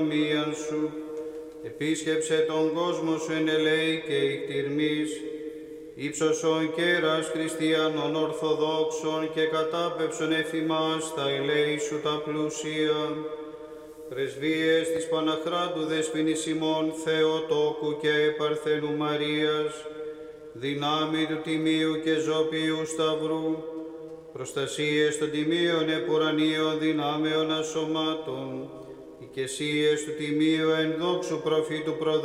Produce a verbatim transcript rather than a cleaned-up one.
μίαν σου. Επίσκεψε τον κόσμο σου εν ελέη και ηκτηρμής, ύψωσον κέρας χριστιανών ορθοδόξων και κατάπεψον εφημάς τα ελέη σου τα πλούσια. Πρεσβείες της Παναχράντου Δεσποινής ημών Θεοτόκου και Παρθένου Μαρίας, δυνάμει του Τιμίου και Ζωπίου Σταυρού, προστασίες των Τιμίων επουρανίων δυνάμεων ασωμάτων, οικεσίες του Τιμίου εν δόξου προφήτου προδρόμου,